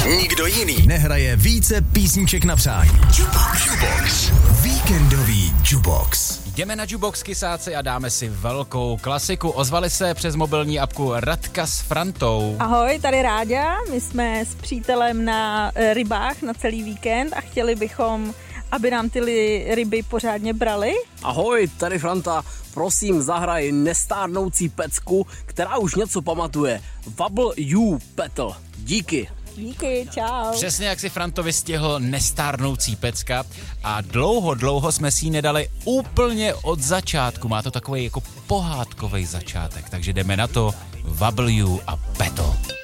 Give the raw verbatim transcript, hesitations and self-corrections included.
Nikdo jiný nehraje více písniček na přání. Jukebox. Jukebox. Víkendový Jukebox. Jdeme na Jukebox, kysáci, a dáme si velkou klasiku. Ozvali se přes mobilní apku Radka s Frantou. Ahoj, tady Ráďa. My jsme s přítelem na rybách na celý víkend a chtěli bychom, aby nám ty ryby pořádně brali. Ahoj, tady Franta. Prosím, zahraj nestárnoucí pecku, která už něco pamatuje. Wobble You Battle. Díky. Díky, čau. Přesně jak si Franto vystihl nestárnoucí pecka a dlouho, dlouho jsme si ji nedali úplně od začátku. Má to takový jako pohádkový začátek, takže jdeme na to. Wobble You a Battle.